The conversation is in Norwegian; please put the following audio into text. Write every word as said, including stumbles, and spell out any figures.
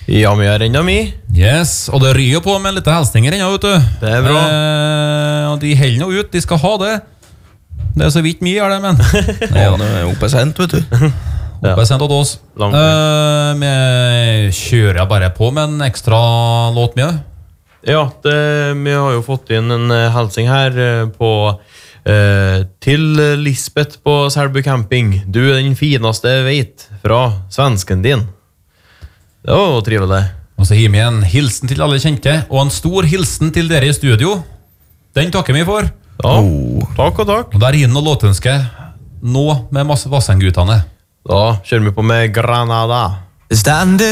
Ja, men jeg er enda mi. Yes, og det ryger på med litt helsninger ennå, vet du. Det er bra. Eh, og de heller nå ut, de skal ha det. Det er så vidt mye, er det, men. Ja, det er oppe sent, vet du. Oppe sent til oss. Langt. Eh, vi kjører bare på med en ekstra låt med. Ja, det, vi har jo fått inn en eh, helsing her eh, på eh, til Lisbeth på Selbu camping. Du er den fineste jeg vet, fra svensken din. Det var jo trivelig. Og så gir vi en hilsen til alle kjente, og en stor hilsen til dere i studio. Den takker vi for. Ja, takk og takk. Og der gir noen låtønske nå med masse Vassendgutane. Da kjører vi på med Granada. Stand